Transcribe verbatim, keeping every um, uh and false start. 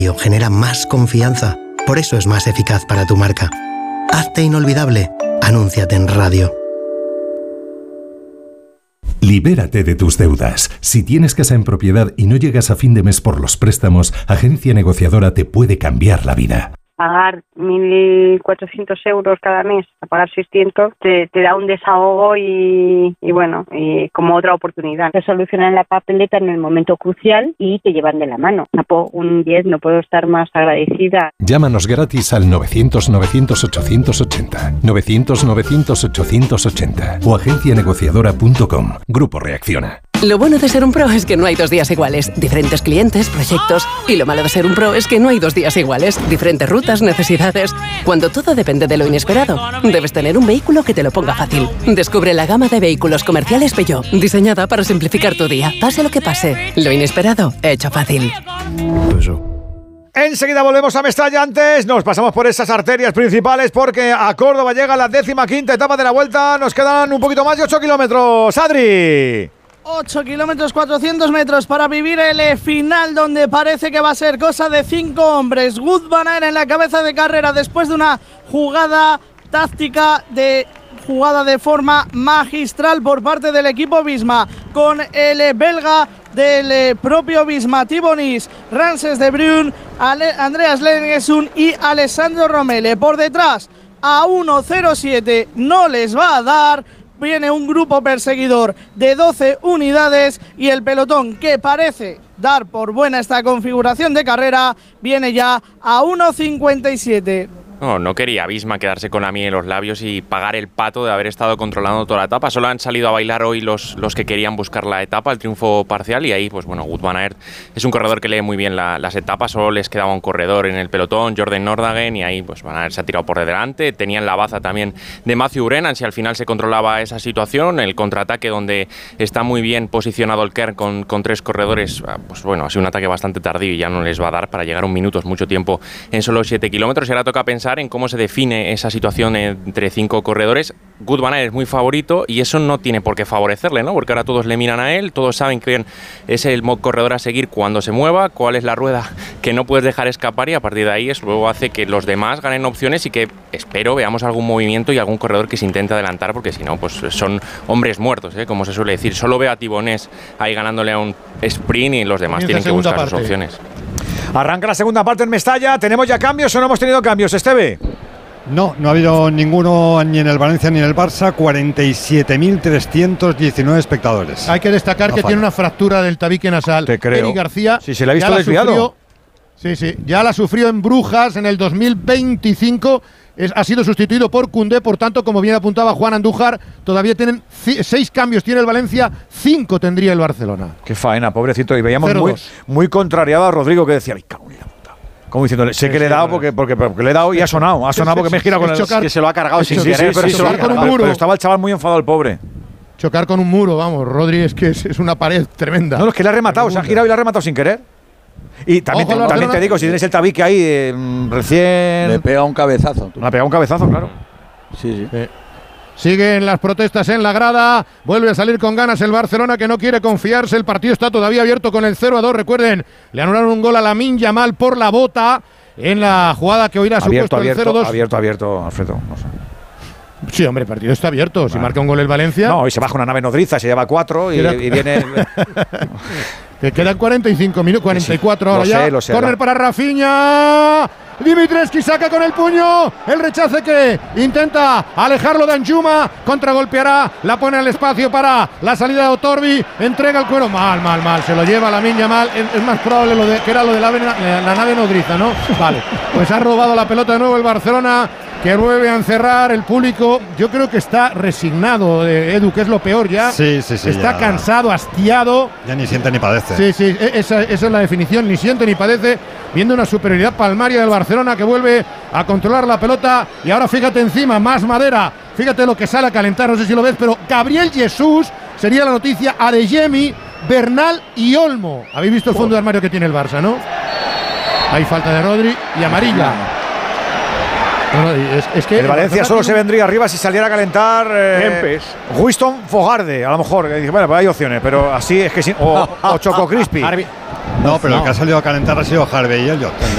genera más confianza, por eso es más eficaz para tu marca. Hazte inolvidable, anúnciate en radio. Libérate de tus deudas. Si tienes casa en propiedad y no llegas a fin de mes por los préstamos, Agencia Negociadora te puede cambiar la vida. Pagar mil cuatrocientos euros cada mes, a pagar seiscientos, te, te da un desahogo y, y bueno, y como otra oportunidad. Te solucionan la papeleta en el momento crucial y te llevan de la mano. Un diez, no puedo estar más agradecida. Llámanos gratis al novecientos novecientos ochocientos ochenta, novecientos novecientos ochocientos ochenta o agencia negociadora punto com. Grupo Reacciona. Lo bueno de ser un pro es que no hay dos días iguales. Diferentes clientes, proyectos. Y lo malo de ser un pro es que no hay dos días iguales. Diferentes rutas, necesidades. Cuando todo depende de lo inesperado, debes tener un vehículo que te lo ponga fácil. Descubre la gama de vehículos comerciales Peugeot, diseñada para simplificar tu día. Pase lo que pase, lo inesperado, hecho fácil. Eso. Enseguida volvemos a Mestalla. Antes nos pasamos por esas arterias principales porque a Córdoba llega la décima quinta etapa de la Vuelta. Nos quedan un poquito más de ocho kilómetros. Adri. ocho kilómetros, cuatrocientos metros para vivir el final donde parece que va a ser cosa de cinco hombres. Wout van Aert en la cabeza de carrera después de una jugada táctica de jugada de forma magistral por parte del equipo Visma con el belga del propio Visma, Thibonis, Rances de Bruyne, Ale, Andreas Lengesund y Alessandro Romele. Por detrás a uno cero siete no les va a dar. Viene un grupo perseguidor de doce unidades y el pelotón, que parece dar por buena esta configuración de carrera, viene ya a uno cincuenta y siete. No, no quería Visma quedarse con la miel en los labios y pagar el pato de haber estado controlando toda la etapa. Solo han salido a bailar hoy los, los que querían buscar la etapa, el triunfo parcial, y ahí, pues bueno, Wout van Aert es un corredor que lee muy bien la, las etapas. Solo les quedaba un corredor en el pelotón, Jordan Nordhagen, y ahí pues Van Aert se ha tirado por delante. Tenían la baza también de Matthew Brennan, si al final se controlaba esa situación. El contraataque donde está muy bien posicionado el Kern con, con tres corredores, pues bueno, ha sido un ataque bastante tardío y ya no les va a dar para llegar a un minuto, es mucho tiempo en solo siete kilómetros. Y ahora toca pensar en cómo se define esa situación entre cinco corredores. Wout van Aert es muy favorito y eso no tiene por qué favorecerle, ¿no? Porque ahora todos le miran a él, todos saben que es el corredor a seguir cuando se mueva, cuál es la rueda que no puedes dejar escapar, y a partir de ahí eso luego hace que los demás ganen opciones y que, espero, veamos algún movimiento y algún corredor que se intente adelantar, porque si no, pues son hombres muertos, ¿eh? Como se suele decir. Solo veo a Thibonés ahí ganándole a un sprint y los demás tienen que buscar sus opciones. Arranca la segunda parte en Mestalla. ¿Tenemos ya cambios o no hemos tenido cambios, Esteve? No, no ha habido ninguno ni en el Valencia ni en el Barça. cuarenta y siete mil trescientos diecinueve espectadores. Hay que destacar no que falla. Tiene una fractura del tabique nasal. Te creo. Eric García. Sí, se le ha visto desviado. Sufrió, sí, sí, ya la sufrió en Brujas en el dos mil veinticinco. Es, ha sido sustituido por Koundé, por tanto, como bien apuntaba Juan Andújar, todavía tienen c- seis cambios tiene el Valencia, cinco tendría el Barcelona. Qué faena, pobrecito. Y veíamos muy, muy contrariado a Rodrigo, que decía, ¡ay, cago en la puta! Como diciéndole, sé sí, que sí, le he dado porque, porque, porque le he dado y ha sonado, ha sonado porque me he girado con el... Chocar, que se lo ha cargado sin querer, sí, sí, pero, sí, chocar sí, con un pero, muro. pero estaba el chaval muy enfadado, el pobre. Chocar con un muro, vamos, Rodri es que es, es una pared tremenda. No, es que le ha rematado, se ha girado y le ha rematado sin querer. Y también, te, también te digo, si tienes el tabique ahí eh, recién... Le pega un cabezazo. Le ha pegado un cabezazo, claro. Sí, sí. Eh. Siguen las protestas en la grada. Vuelve a salir con ganas el Barcelona, que no quiere confiarse. El partido está todavía abierto con el cero a dos. Recuerden, le anularon un gol a Lamine Yamal por la bota en la jugada que hoy le ha supuesto el cero dos. Abierto, abierto, Alfredo. No sé. Sí, hombre, el partido está abierto. Si vale. marca un gol el Valencia... No, hoy se baja una nave nodriza, se lleva cuatro y, y viene... Que quedan cuarenta y cinco minutos, cuarenta y cuatro sí, ahora lo ya. Sé, lo sé, Corner va. para Rafinha. Dimitrescu saca con el puño. El rechace que intenta alejarlo de Anjuma. Contragolpeará. La pone al espacio para la salida de Otorbi. Entrega el cuero. Mal, mal, mal. Se lo lleva Lamine Yamal. Es, es más probable lo de, que era lo de la, la, la nave nodriza, ¿no? Vale. Pues ha robado la pelota de nuevo el Barcelona, que vuelve a encerrar. El público, yo creo que está resignado, eh, Edu, que es lo peor ya. Sí, sí, sí. Está ya. cansado, hastiado. Ya ni siente ni padece. Sí, sí, esa, esa es la definición. Ni siente ni padece, viendo una superioridad palmaria del Barcelona, que vuelve a controlar la pelota. Y ahora fíjate encima, más madera. Fíjate lo que sale a calentar, no sé si lo ves, pero Gabriel Jesús sería la noticia. Adeyemi, Bernal y Olmo. Habéis visto el fondo de armario que tiene el Barça, ¿no? Hay falta de Rodri y amarilla. No, no, es, es que el Valencia solo se vendría arriba si saliera a calentar eh, Winston Fogarde, a lo mejor. Bueno, pues hay opciones, pero así es que sí. O, o Choco Crispy. No, pero no. El que ha salido a calentar ha sido Harvey y Elliot.